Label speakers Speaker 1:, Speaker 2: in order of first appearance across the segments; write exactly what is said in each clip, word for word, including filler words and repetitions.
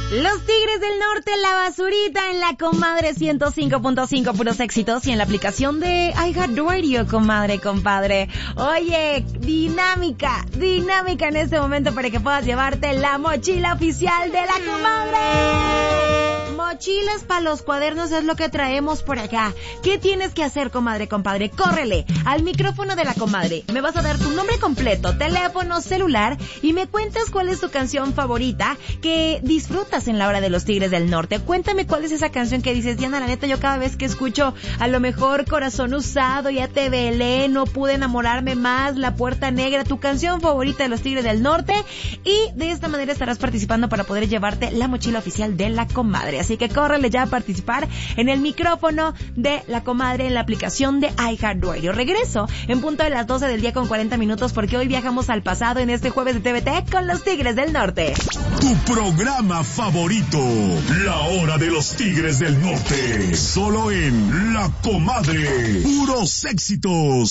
Speaker 1: Los Tigres del Norte, La Basurita en la Comadre ciento cinco punto cinco, puros éxitos, y en la aplicación de iHeartRadio, comadre, compadre. Oye, dinámica, dinámica en este momento para que puedas llevarte la mochila oficial de la Comadre. Mochilas para los cuadernos es lo que traemos por acá. ¿Qué tienes que hacer, comadre, compadre? Córrele al micrófono de la Comadre. Me vas a dar tu nombre completo, teléfono, celular, y me cuentas cuál es tu canción favorita que disfrutas en la hora de los Tigres del Norte. Cuéntame cuál es esa canción que dices, Diana, la neta, yo cada vez que escucho a lo mejor Corazón Usado, Ya te velé, No pude enamorarme más, La Puerta Negra, tu canción favorita de los Tigres del Norte, y de esta manera estarás participando para poder llevarte la mochila oficial de la Comadre. Así que córrele ya a participar en el micrófono de la Comadre en la aplicación de iHeartRadio. Regreso en punto de las doce del día con cuarenta minutos, porque hoy viajamos al pasado en este jueves de T V T con los Tigres del Norte.
Speaker 2: Tu programa favorito, La Hora de los Tigres del Norte, solo en La Comadre, puros éxitos.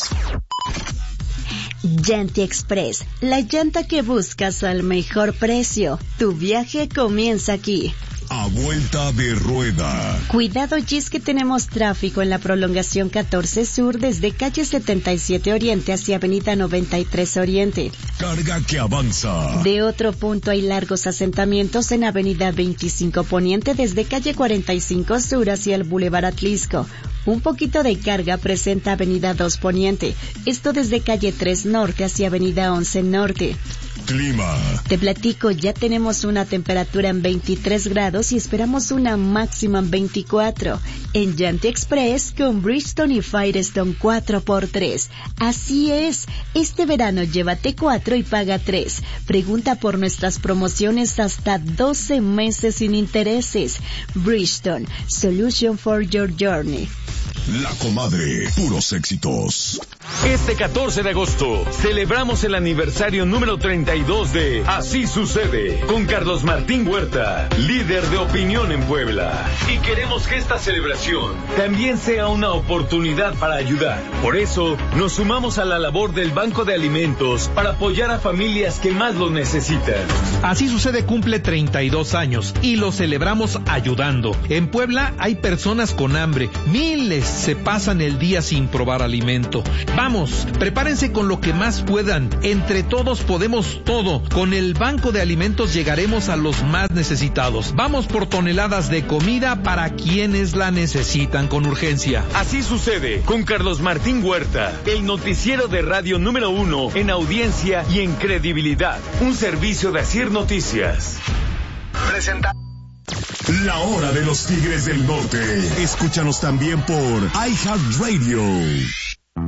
Speaker 3: Llanti Express, la llanta que buscas al mejor precio. Tu viaje comienza aquí.
Speaker 2: A vuelta de rueda.
Speaker 3: Cuidado, Gis, que tenemos tráfico en la prolongación catorce Sur desde calle setenta y siete Oriente hacia avenida noventa y tres Oriente.
Speaker 2: Carga que avanza.
Speaker 3: De otro punto hay largos asentamientos en avenida veinticinco Poniente desde calle cuarenta y cinco Sur hacia el Boulevard Atlisco. Un poquito de carga presenta avenida dos Poniente. Esto desde calle tres Norte hacia avenida once Norte.
Speaker 2: Clima.
Speaker 3: Te platico, ya tenemos una temperatura en veintitrés grados y esperamos una máxima en veinticuatro. En Llanti Express con Bridgestone y Firestone cuatro por tres. Así es, este verano llévate cuatro y paga tres. Pregunta por nuestras promociones hasta doce meses sin intereses. Bridgestone, Solution for Your Journey.
Speaker 2: La Comadre, puros éxitos.
Speaker 4: Este catorce de agosto celebramos el aniversario número treinta y dos de Así Sucede con Carlos Martín Huerta, líder de opinión en Puebla. Y queremos que esta celebración también sea una oportunidad para ayudar. Por eso nos sumamos a la labor del Banco de Alimentos para apoyar a familias que más lo necesitan.
Speaker 5: Así Sucede cumple treinta y dos años y lo celebramos ayudando. En Puebla hay personas con hambre, miles se pasan el día sin probar alimento. Vamos, prepárense con lo que más puedan. Entre todos podemos todo. Con el Banco de Alimentos llegaremos a los más necesitados. Vamos por toneladas de comida para quienes la necesitan con urgencia.
Speaker 4: Así Sucede con Carlos Martín Huerta, el noticiero de radio número uno en audiencia y en credibilidad. Un servicio de Asir Noticias.
Speaker 2: Presenta La Hora de los Tigres del Norte. Escúchanos también por iHeartRadio.